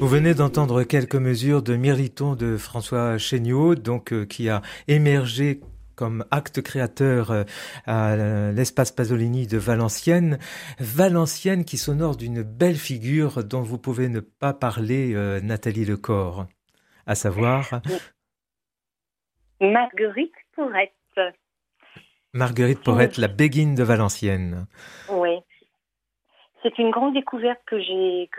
Vous venez d'entendre quelques mesures de Mirliton de François Chéniaud, qui a émergé comme acte créateur à l'espace Pasolini de Valenciennes. Valenciennes qui s'honore d'une belle figure dont vous pouvez ne pas parler, Nathalie Lecor, à savoir Marguerite Porrette. Marguerite C'est une- Porrette, la béguine de Valenciennes. Oui, c'est une grande découverte que